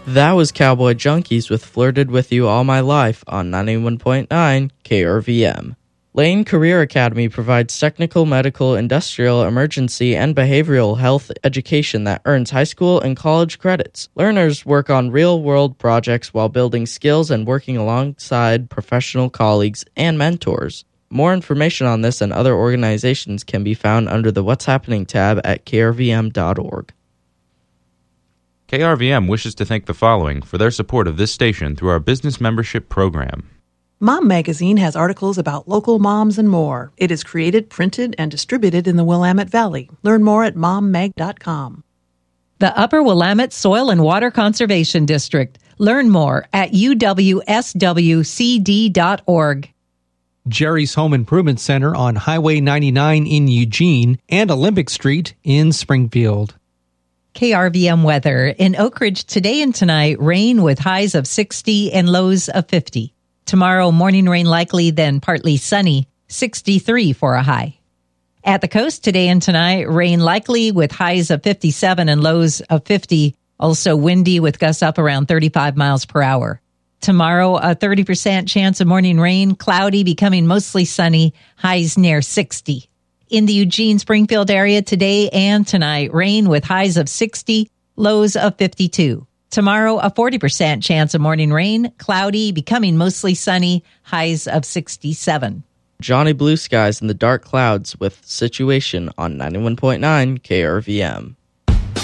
That was Cowboy Junkies with Flirted With You All My Life on 91.9 KRVM. Lane Career Academy provides technical, medical, industrial, emergency, and behavioral health education that earns high school and college credits. Learners work on real-world projects while building skills and working alongside professional colleagues and mentors. More information on this and other organizations can be found under the What's Happening tab at krvm.org. KRVM wishes to thank the following for their support of this station through our business membership program. Mom Magazine has articles about local moms and more. It is created, printed, and distributed in the Willamette Valley. Learn more at mommag.com. The Upper Willamette Soil and Water Conservation District. Learn more at uwswcd.org. Jerry's Home Improvement Center on Highway 99 in Eugene and Olympic Street in Springfield. KRVM weather. In Oak Ridge today and tonight, rain with highs of 60 and lows of 50. Tomorrow, morning rain likely, then partly sunny, 63 for a high. At the coast today and tonight, rain likely with highs of 57 and lows of 50. Also windy with gusts up around 35 miles per hour. Tomorrow, a 30% chance of morning rain, cloudy, becoming mostly sunny, highs near 60. In the Eugene-Springfield area today and tonight, rain with highs of 60, lows of 52. Tomorrow, a 40% chance of morning rain, cloudy, becoming mostly sunny, highs of 67. Johnny Blue Skies in the Dark Clouds with Situation on 91.9 KRVM.